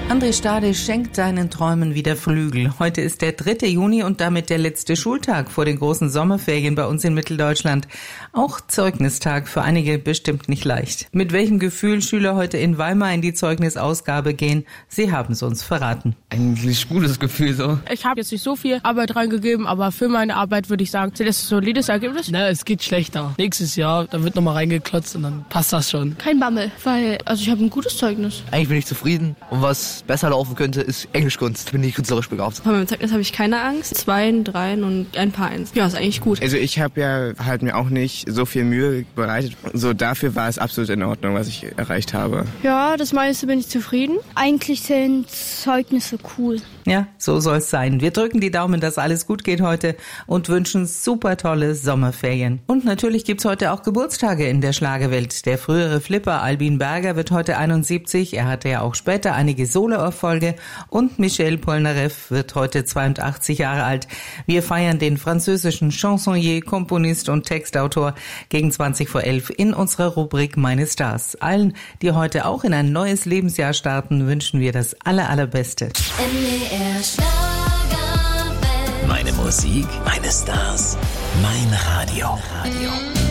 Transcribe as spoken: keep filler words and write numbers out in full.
André Stade schenkt seinen Träumen wieder Flügel. Heute ist der dritte Juni und damit der letzte Schultag vor den großen Sommerferien bei uns in Mitteldeutschland. Auch Zeugnistag, für einige bestimmt nicht leicht. Mit welchem Gefühl Schüler heute in Weimar in die Zeugnisausgabe gehen, sie haben es uns verraten. Eigentlich gutes Gefühl so. Ich habe jetzt nicht so viel Arbeit reingegeben, aber für meine Arbeit würde ich sagen, das ist ein solides Ergebnis. Na, es geht schlechter. Nächstes Jahr, da wird nochmal reingeklotzt und dann passt das schon. Kein Bammel, weil also ich habe ein gutes Zeugnis. Eigentlich bin ich zufrieden. Und was besser laufen könnte, ist Englischkunst. Bin ich künstlerisch begabt. Bei meinem Zeugnis habe ich keine Angst. Zweien, dreien und ein paar Eins. Ja, ist eigentlich gut. Also ich habe ja halt mir auch nicht so viel Mühe bereitet. So dafür war es absolut in Ordnung, was ich erreicht habe. Ja, das meiste bin ich zufrieden. Eigentlich sind Zeugnisse cool. Ja, so soll's sein. Wir drücken die Daumen, dass alles gut geht heute und wünschen super tolle Sommerferien. Und natürlich gibt's heute auch Geburtstage in der Schlagerwelt. Der frühere Flipper Albin Berger wird heute einundsiebzig. Er hatte ja auch später einige Soloerfolge. Und Michel Polnareff wird heute zweiundachtzig Jahre alt. Wir feiern den französischen Chansonnier, Komponist und Textautor gegen zwanzig vor elf in unserer Rubrik Meine Stars. Allen, die heute auch in ein neues Lebensjahr starten, wünschen wir das aller, allerbeste. Meine Musik, meine Stars, mein Radio.